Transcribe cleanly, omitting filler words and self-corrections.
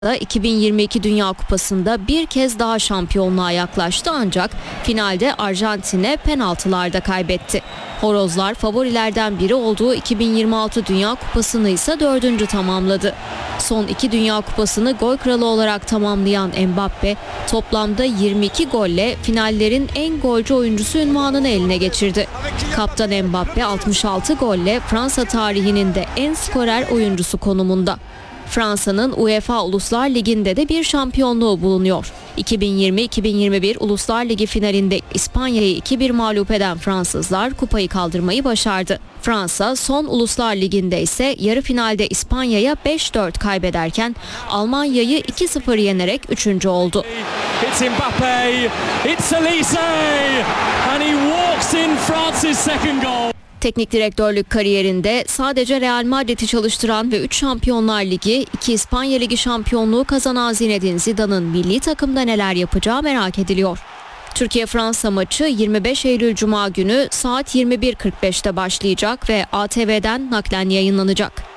2022 Dünya Kupası'nda bir kez daha şampiyonluğa yaklaştı ancak finalde Arjantin'e penaltılarda kaybetti. Horozlar favorilerden biri olduğu 2026 Dünya Kupası'nı ise 4. tamamladı. Son 2 Dünya Kupası'nı gol kralı olarak tamamlayan Mbappe toplamda 22 golle finallerin en golcü oyuncusu unvanını eline geçirdi. Kaptan Mbappe 66 golle Fransa tarihinin de en skorer oyuncusu konumunda. Fransa'nın UEFA Uluslar Ligi'nde de bir şampiyonluğu bulunuyor. 2020-2021 Uluslar Ligi finalinde İspanya'yı 2-1 mağlup eden Fransızlar kupayı kaldırmayı başardı. Fransa son Uluslar Ligi'nde ise yarı finalde İspanya'ya 5-4 kaybederken Almanya'yı 2-0 yenerek 3. oldu. It's Mbappe, it's Elise, and he walks in France's second goal. Teknik direktörlük kariyerinde sadece Real Madrid'i çalıştıran ve 3 Şampiyonlar Ligi, 2 İspanya Ligi şampiyonluğu kazanan Zinedine Zidane'ın milli takımda neler yapacağı merak ediliyor. Türkiye-Fransa maçı 25 Eylül Cuma günü saat 21.45'te başlayacak ve ATV'den naklen yayınlanacak.